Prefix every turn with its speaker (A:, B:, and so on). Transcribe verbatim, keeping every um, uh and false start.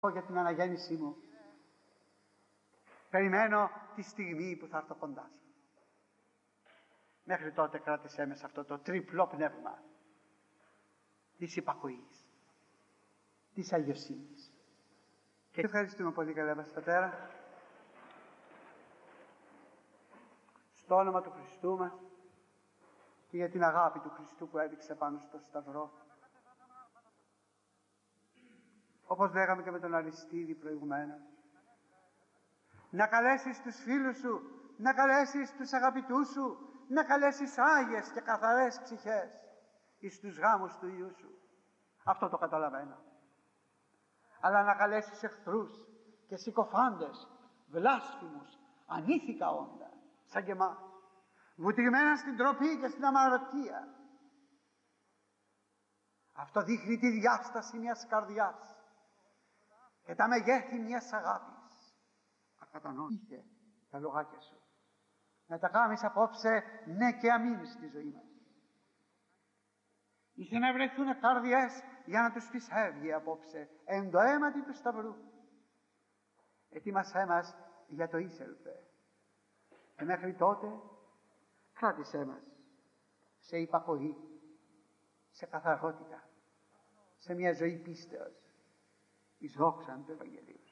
A: για την αναγέννησή μου. Περιμένω τη στιγμή που θα έρθω κοντά σου. Μέχρι τότε κράτησέ με σε αυτό το τριπλό πνεύμα της υπακοής, της αγιοσύνης. Και ευχαριστούμε πολύ, καλέ μας Πατέρα, στο όνομα του Χριστού μας και για την αγάπη του Χριστού που έδειξε πάνω στο Σταυρό. Όπως λέγαμε και με τον Αριστίδη προηγουμένως, να καλέσεις τους φίλους σου, να καλέσεις τους αγαπητούς σου, να καλέσεις άγιες και καθαρές ψυχές εις τους γάμους του Υιού σου. Αυτό το καταλαβαίνω. Αλλά να καλέσεις εχθρούς και συκοφάντες, βλάσφημους, ανήθικα όντα, σαν και εμάς, βουτυγμένα στην τροπή και στην αμαρτία. Αυτό δείχνει τη διάσταση μιας καρδιάς και τα μεγέθη μιας αγάπης. Ακατανόησε τα λογάκια σου. Να τα κάνεις απόψε ναι και αμήν στη ζωή μας. Ήθελε να βρεθούν καρδιές για να τους φυσεύγει απόψε εν το αίματι του Σταυρού. Ετοίμασέ μας για το ίσελθε. Και μέχρι τότε κράτησέ μας σε υπακοή, σε καθαρότητα, σε μια ζωή πίστεως εις δόξαν του Ευαγγελίου.